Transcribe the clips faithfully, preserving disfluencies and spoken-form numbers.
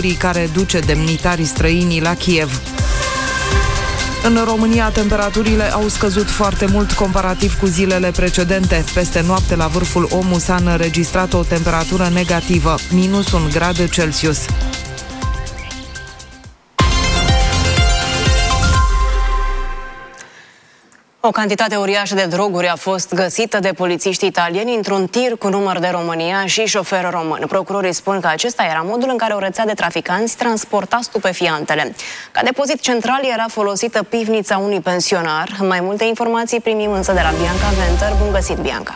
gurii care duce demnitarii străini la Kiev. În România, temperaturile au scăzut foarte mult comparativ cu zilele precedente. Peste noapte, la vârful Omu, s-a înregistrat o temperatură negativă, minus un grad Celsius. O cantitate uriașă de droguri a fost găsită de polițiștii italieni într-un tir cu număr de România și șofer român. Procurorii spun că acesta era modul în care o rețea de traficanți transporta stupefiantele. Ca depozit central era folosită pivnița unui pensionar. Mai multe informații primim însă de la Bianca Venter. Bun găsit, Bianca!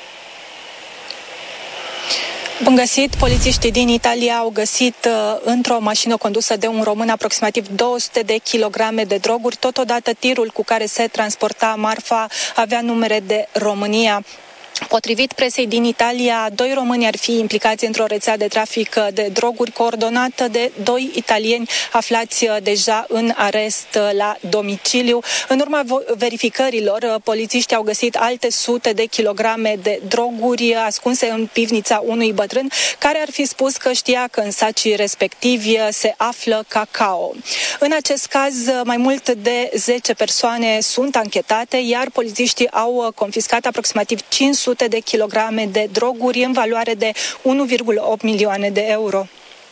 Bun găsit! Polițiștii din Italia au găsit uh, într-o mașină condusă de un român aproximativ două sute de kilograme de droguri. Totodată, tirul cu care se transporta marfa avea numere de România. Potrivit presei din Italia, doi români ar fi implicați într-o rețea de trafic de droguri coordonată de doi italieni aflați deja în arest la domiciliu. În urma verificărilor, polițiștii au găsit alte sute de kilograme de droguri ascunse în pivnița unui bătrân, care ar fi spus că știa că în sacii respectivi se află cacao. În acest caz, mai mult de zece persoane sunt anchetate, iar polițiștii au confiscat aproximativ cinci sute de kilograme de droguri în valoare de unu virgulă opt milioane de euro.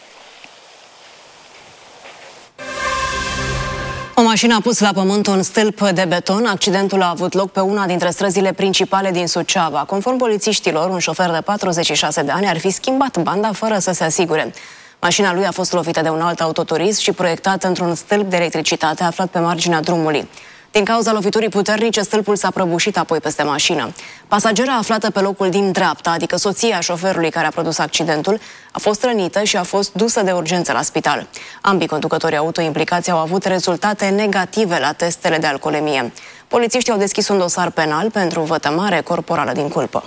O mașină a pus la pământ un stâlp de beton. Accidentul a avut loc pe una dintre străzile principale din Suceava. Conform polițiștilor, un șofer de patruzeci și șase de ani ar fi schimbat banda fără să se asigure. Mașina lui a fost lovită de un alt autoturism și proiectată într-un stâlp de electricitate aflat pe marginea drumului. Din cauza loviturii puternice, stâlpul s-a prăbușit apoi peste mașină. Pasagera aflată pe locul din dreapta, adică soția șoferului care a produs accidentul, a fost rănită și a fost dusă de urgență la spital. Ambii conducătorii auto implicați au avut rezultate negative la testele de alcoolemie. Polițiștii au deschis un dosar penal pentru vătămare corporală din culpă.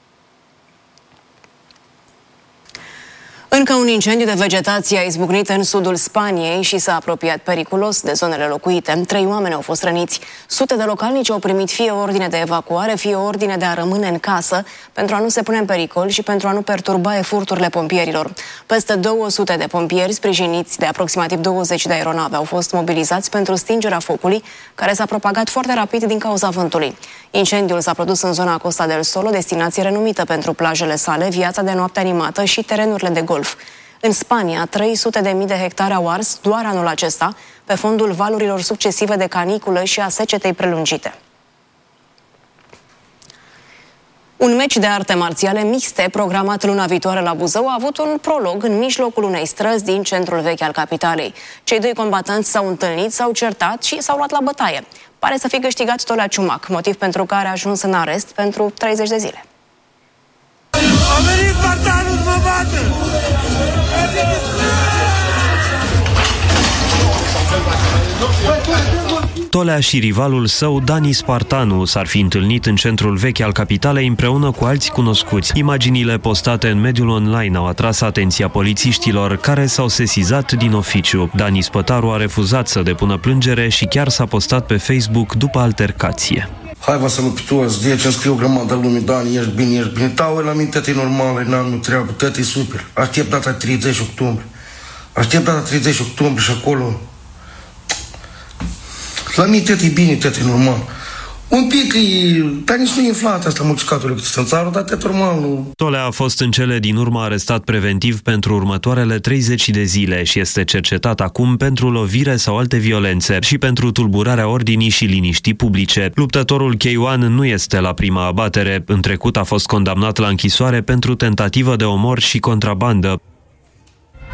Încă un incendiu de vegetație a izbucnit în sudul Spaniei și s-a apropiat periculos de zonele locuite. Trei oameni au fost răniți. Sute de localnici au primit fie o ordine de evacuare, fie o ordine de a rămâne în casă pentru a nu se pune în pericol și pentru a nu perturba eforturile pompierilor. Peste două sute de pompieri, sprijiniți de aproximativ douăzeci de aeronave, au fost mobilizați pentru stingerea focului, care s-a propagat foarte rapid din cauza vântului. Incendiul s-a produs în zona Costa del Sol, o destinație renumită pentru plajele sale, viața de noapte animată și terenurile de golf. În Spania, trei sute de mii de hectare au ars doar anul acesta, pe fondul valurilor succesive de caniculă și a secetei prelungite. Un meci de arte marțiale mixte, programat luna viitoare la Buzău, a avut un prolog în mijlocul unei străzi din centrul vechi al capitalei. Cei doi combatanți s-au întâlnit, s-au certat și s-au luat la bătaie. Pare să fi câștigat Tolea Ciumac, motiv pentru care a ajuns în arest pentru treizeci de zile. A venit Spartanul să mă bată! Tolea și rivalul său, Dani Spartanu, s-ar fi întâlnit în centrul vechi al capitalei împreună cu alți cunoscuți. Imaginile postate în mediul online au atras atenția polițiștilor, care s-au sesizat din oficiu. Dani Spătaru a refuzat să depună plângere și chiar s-a postat pe Facebook după altercație. Hai, vă salut pe toți, de aici îmi scriu o grămadă lume, Dani, ești bine, ești bine. Tau, la mine, tăti normală, n-am nu treabă, tăti super. Aștept data treizeci octombrie. Aștept data treizeci octombrie și acolo... La mine, tăti bine, tăti normal. Un pic e... Dar nici nu e inflat asta mucicatul cât sunt țară, dar tăti normal, nu... Tolea a fost în cele din urmă arestat preventiv pentru următoarele treizeci de zile și este cercetat acum pentru lovire sau alte violențe și pentru tulburarea ordinii și liniștii publice. Luptătorul K unu nu este la prima abatere. În trecut a fost condamnat la închisoare pentru tentativă de omor și contrabandă.